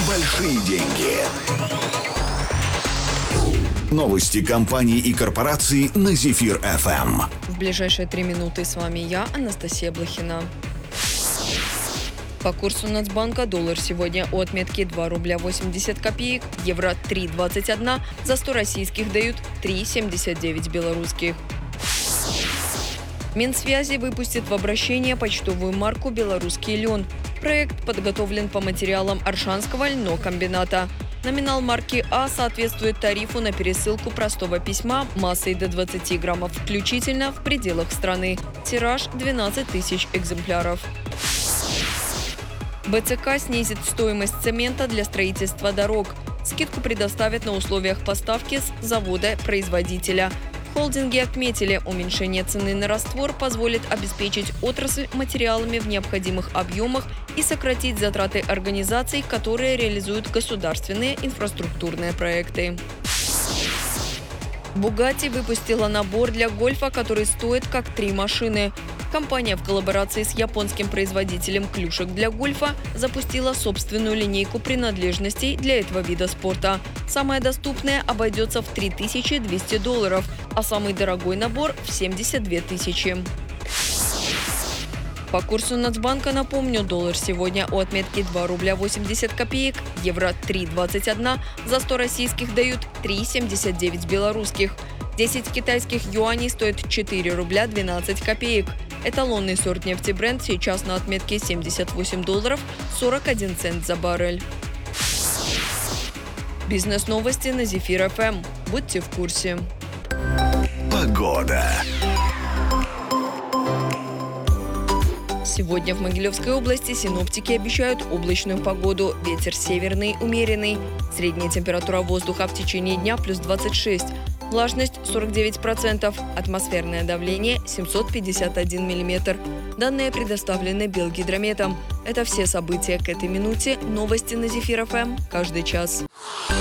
большие деньги. Новости компаний и корпораций на Зефир ФМ. В ближайшие 3 минуты с вами я, Анастасия Блохина. По курсу Нацбанка доллар сегодня у отметки 2 рубля 80 копеек, евро 3,21, за 100 российских дают 3,79 белорусских. Минсвязи выпустит в обращение почтовую марку «Белорусский лен». Проект подготовлен по материалам Оршанского льнокомбината. Номинал марки А соответствует тарифу на пересылку простого письма массой до 20 граммов включительно в пределах страны. Тираж – 12 тысяч экземпляров. БЦК снизит стоимость цемента для строительства дорог. Скидку предоставят на условиях поставки с завода-производителя. В холдинге отметили, уменьшение цены на раствор позволит обеспечить отрасль материалами в необходимых объемах и сократить затраты организаций, которые реализуют государственные инфраструктурные проекты. Bugatti выпустила набор для гольфа, который стоит как 3 машины. Компания в коллаборации с японским производителем клюшек для гольфа запустила собственную линейку принадлежностей для этого вида спорта. Самая доступная обойдется в $3200, а самый дорогой набор – в 72 тысячи. По курсу Нацбанка, напомню, доллар сегодня у отметки 2 рубля 80 копеек, евро 3,21, за 100 российских дают 3,79 белорусских. 10 китайских юаней стоит 4 рубля 12 копеек. Эталонный сорт нефти Brent сейчас на отметке $78 41 цент за баррель. Бизнес-новости на Зефир ФМ. Будьте в курсе. Погода. Сегодня в Могилевской области синоптики обещают облачную погоду. Ветер северный, умеренный. Средняя температура воздуха в течение дня плюс 26. Влажность 49%. Атмосферное давление 751 миллиметр. Данные предоставлены Белгидрометом. Это все события к этой минуте. Новости на Зефир ФМ каждый час.